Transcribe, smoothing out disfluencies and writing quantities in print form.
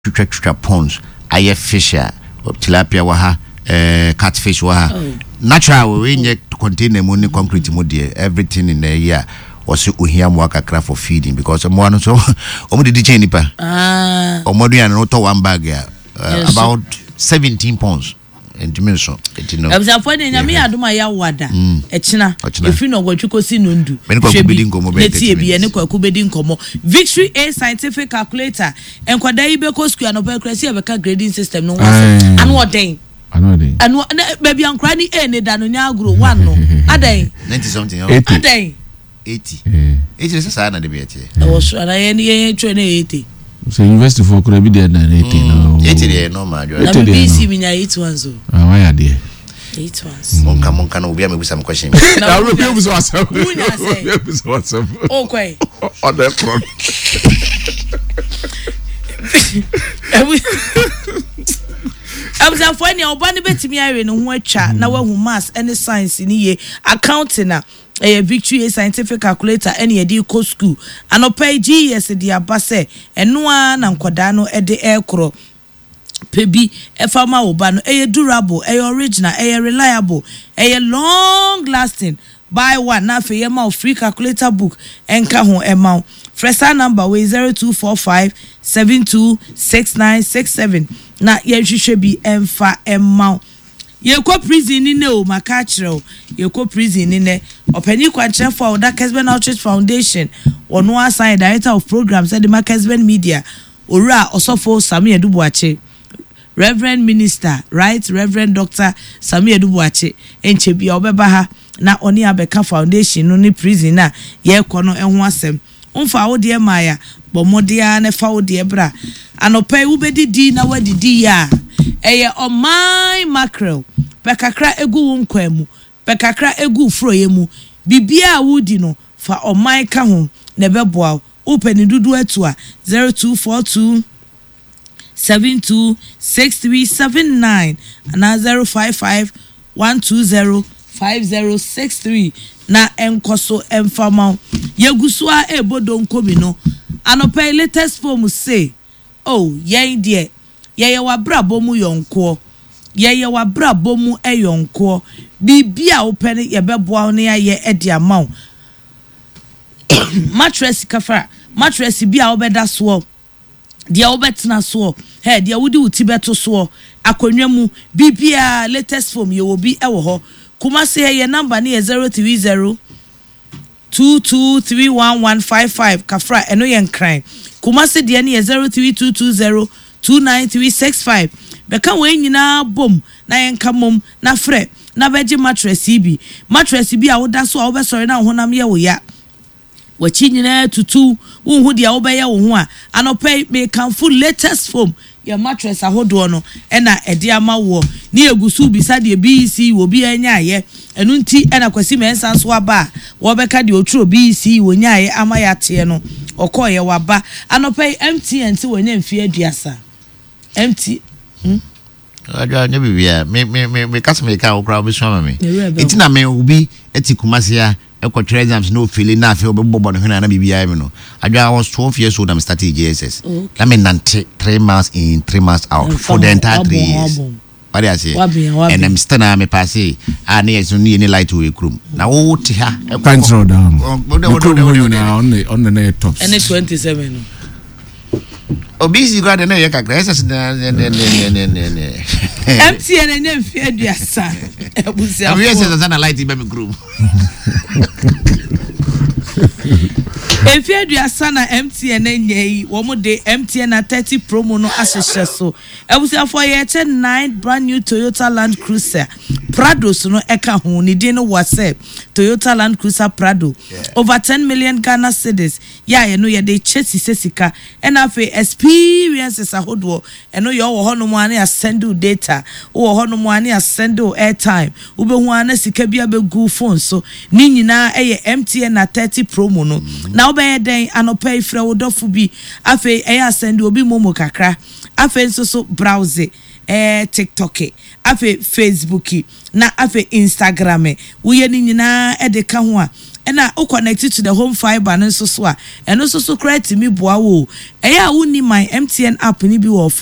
twitwa ponds aye fish tilapia wa ha catfish wa ha natural we nye container mu ni concrete mu de everything in there here was ohia mu akakra for feeding because mo no so omo de chain nipa omo do yan no to one bag about 17 pounds and dimension etino abza ne nyame adoma ya wada ekina efi no gwatwiko si no ndu shebi bi ne kwaku bedi nkomo Victory A scientific calculator enkwada ibe ko school no pekrasi e beka grading system no anu oden anu baby ankra ni e ne da no nya agro 1 no aden 90 something aden 80 is sa na de be ete e wo so na ye twe na 80 so university for could be there na 80 no 80 no ma jo na BC minya 81 zo why are there 81 monka no obi am some question na we be so asem okay on that front abza for ni obani betimi awe no ho atwa na wahu mass any science ni ye accounting na Victory A scientific calculator any edi ko school anopa GS di abase enoa na nkoda no ede ekro pebi efama oba no durable original reliable long lasting buy one na fe yema free calculator book enka ho ema fresa number we 0245726967 na yehwehwe bi emfa ema yeko prison ni ne o maka kire yeko prison ni ne opani kwakire for the Kesben Outreach Foundation ono assign director of programs at the Kesben Media ora osofo Samuel Dubuache Reverend Minister right Reverend Dr. Samuel Dubuache enche bia obeba ha na oni abeka foundation no ni prison na yeko no eho asem umfa wo de maya bomodia na fa wo de bra anopai wo bedidi na wadidi ya eye on my mackerel pekakra egu nkwamu pekakra egu froye mu bibia wudi no fa on my ka ho na beboa upeni dudu atua 0242 726379 na 0551205063 na enkoso emfama yegusua ebodo nkomi no anopai latest form say oh yen die yeye wa brabo mu yonko yeye wa brabo mu eyonko bibia opene yebeboa ne ye edi amaw mattress kafara mattress bia obeda so dia obetna so he dia wudi uti beto so akonwa mu bibia latest form ye obi ewo ho kuma se ye number ne 030 22311155 kafra eno yen kran kuma se dia ne 03220 29365 beka we nyina bom na yenka mom na frɛ na beje mattress bi a woda so a wo besore na honam ye wo ya wachi nyina tutu wo hu dia wo be ye wo ho a anopai me kan full latest foam your mattress ahodo no na ede ama wo ni egusu bi sa de BC wo bi anya ye enu nti na kwasi mensa so aba wo beka de oturo BC wo nya ye ama ya te no okoye waba anopai MTN ti wo nya mfie aduasa empty aja nya bibia me customer ka okra be so me etina me obi eti kumasia ekotire exams no feeling na fe obebobo no hena na bibia me no aja I was 12 years old. I'm starting JSS let me nante 3 months in 3 months out for the entire 3 years what I say and I'm still na me pass na yeso ni light to a room na wo ti ha control down on the tops and 27 obisi got na ye kakra esa ne MTN na mfi aduasa ebusia we esa na light be me group If you are na MTN nyei wo mo de MTN na 30 promo no ahehye so ebusia for ye 9 brand new Toyota Land Cruiser Prado so no eka ho ni din no whatsapp Toyota Land Cruiser Prado over 10 million Ghana cedis ya ye no ye de chesi sesika and afi experiences ahodo eno ye wo ho no mo ane send data wo ho no mo ane send airtime wo be hu ane sika bia be gu phone so ni nyina eye MTN na 30 promo no na obey den anopai fra wodofo bi afi eya send obi momo kakra afi so browse TikTok afi Facebook na afi Instagram wo ye ni nyina edeka ho a ɛna o connected to the home fiber no so a ɛno so credit me boa wo ɛyɛ a woni my MTN app ni bi wɔ